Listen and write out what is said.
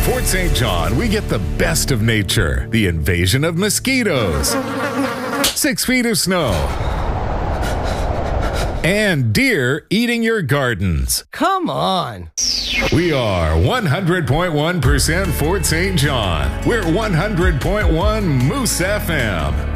Fort St. John, we get the best of nature. The invasion of mosquitoes. 6 feet of snow. And deer eating your gardens. Come on. We are 100.1% Fort St. John. We're 100.1 Moose FM.